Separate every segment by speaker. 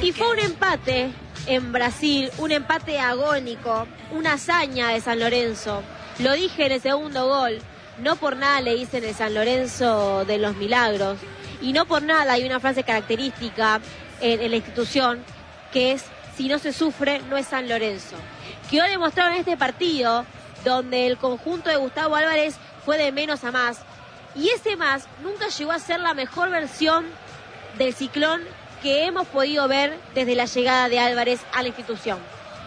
Speaker 1: Y fue un empate en Brasil, un empate agónico, una hazaña de San Lorenzo. Lo dije en el segundo gol, no por nada le dicen el San Lorenzo de los milagros. Y no por nada hay una frase característica en la institución que es: si no se sufre, no es San Lorenzo. Quedó demostrado en este partido, donde el conjunto de Gustavo Álvarez fue de menos a más. Y ese más nunca llegó a ser la mejor versión del Ciclón que hemos podido ver desde la llegada de Álvarez a la institución.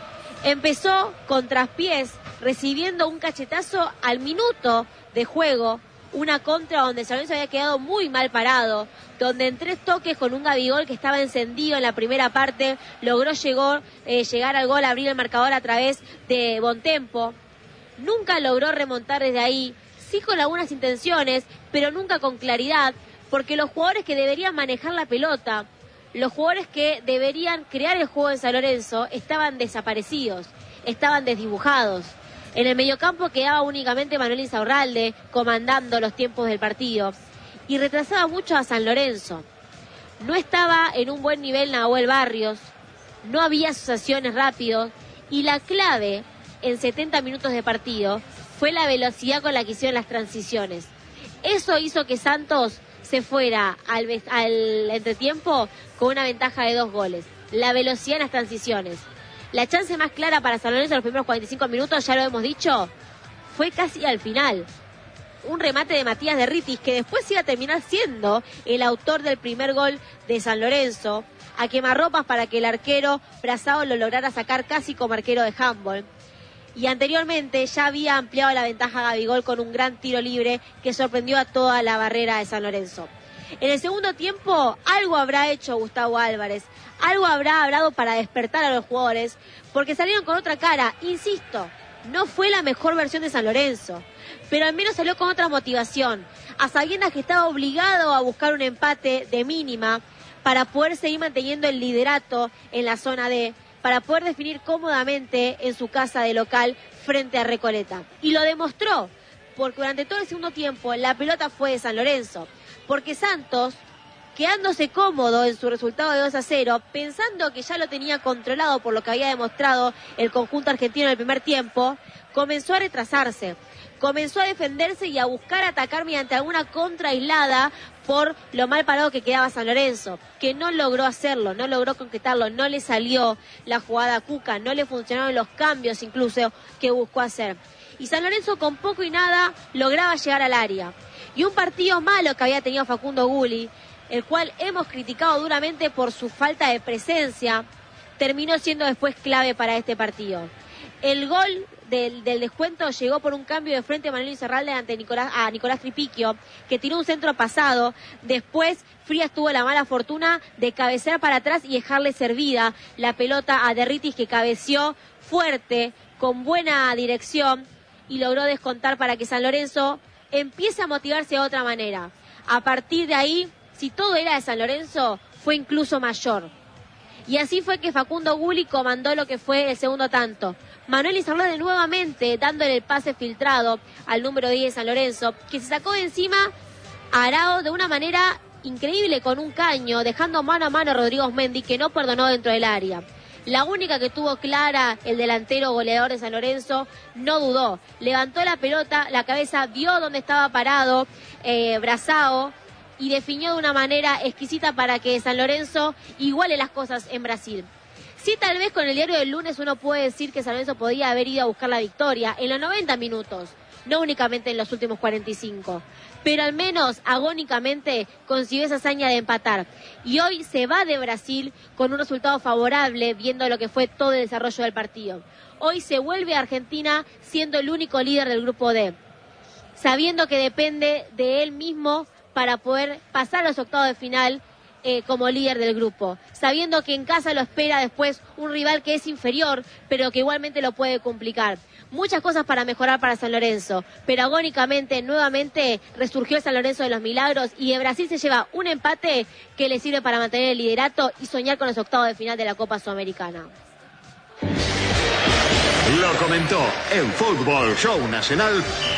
Speaker 1: Empezó con traspiés, recibiendo un cachetazo al minuto de juego, una contra donde San Lorenzo había quedado muy mal parado, donde en 3 toques con un Gabigol que estaba encendido en la primera parte, logró llegar al gol, abrir el marcador a través de Bontempo. Nunca logró remontar desde ahí, sí con algunas intenciones, pero nunca con claridad, porque los jugadores que deberían manejar la pelota, los jugadores que deberían crear el juego de San Lorenzo, estaban desaparecidos, estaban desdibujados. En el mediocampo quedaba únicamente Manuel Insaurralde comandando los tiempos del partido y retrasaba mucho a San Lorenzo. No estaba en un buen nivel Nahuel Barrios, no había asociaciones rápidos y la clave en 70 minutos de partido fue la velocidad con la que hicieron las transiciones. Eso hizo que Santos se fuera al entretiempo con una ventaja de 2 goles. La velocidad en las transiciones. La chance más clara para San Lorenzo en los primeros 45 minutos, ya lo hemos dicho, fue casi al final. Un remate de Matías Derritis, que después iba a terminar siendo el autor del primer gol de San Lorenzo, a quemarropas para que el arquero Brazao lo lograra sacar casi como arquero de handball. Y anteriormente ya había ampliado la ventaja Gabigol con un gran tiro libre que sorprendió a toda la barrera de San Lorenzo. En el segundo tiempo algo habrá hecho Gustavo Álvarez, algo habrá hablado para despertar a los jugadores, porque salieron con otra cara. Insisto, no fue la mejor versión de San Lorenzo, pero al menos salió con otra motivación, a sabiendas que estaba obligado a buscar un empate de mínima para poder seguir manteniendo el liderato en la zona D, para poder definir cómodamente en su casa de local frente a Recoleta. Y lo demostró, porque durante todo el segundo tiempo la pelota fue de San Lorenzo, porque Santos, quedándose cómodo en su resultado de 2-0, pensando que ya lo tenía controlado por lo que había demostrado el conjunto argentino en el primer tiempo, comenzó a retrasarse, comenzó a defenderse y a buscar atacar mediante alguna contra aislada por lo mal parado que quedaba San Lorenzo, que no logró hacerlo, no logró concretarlo, no le salió la jugada a Cuca, no le funcionaron los cambios incluso que buscó hacer. Y San Lorenzo con poco y nada lograba llegar al área. Y un partido malo que había tenido Facundo Gulli, el cual hemos criticado duramente por su falta de presencia, terminó siendo después clave para este partido. El gol del descuento llegó por un cambio de frente a Manuel Insaurralde ante Nicolás Tripiquio, que tiró un centro pasado. Después Frías tuvo la mala fortuna de cabecear para atrás y dejarle servida la pelota a Derritis, que cabeció fuerte, con buena dirección, y logró descontar para que San Lorenzo empiece a motivarse de otra manera. A partir de ahí, si todo era de San Lorenzo, fue incluso mayor. Y así fue que Facundo Gulli comandó lo que fue el segundo tanto. Manuel Insaurralde nuevamente dándole el pase filtrado al número 10 de San Lorenzo, que se sacó de encima a Arao de una manera increíble con un caño, dejando mano a mano a Rodrigo Osmendi, que no perdonó dentro del área. La única que tuvo clara, el delantero goleador de San Lorenzo, no dudó. Levantó la pelota, la cabeza, vio dónde estaba parado Brazao, y definió de una manera exquisita para que San Lorenzo iguale las cosas en Brasil. Sí, tal vez con el diario del lunes uno puede decir que San Lorenzo podía haber ido a buscar la victoria en los 90 minutos, no únicamente en los últimos 45, pero al menos agónicamente consiguió esa hazaña de empatar. Y hoy se va de Brasil con un resultado favorable, viendo lo que fue todo el desarrollo del partido. Hoy se vuelve a Argentina siendo el único líder del grupo D, sabiendo que depende de él mismo para poder pasar a los octavos de final como líder del grupo, sabiendo que en casa lo espera después un rival que es inferior, pero que igualmente lo puede complicar. Muchas cosas para mejorar para San Lorenzo, pero agónicamente nuevamente resurgió el San Lorenzo de los milagros, y de Brasil se lleva un empate que le sirve para mantener el liderato y soñar con los octavos de final de la Copa Sudamericana.
Speaker 2: Lo comentó en Fútbol Show Nacional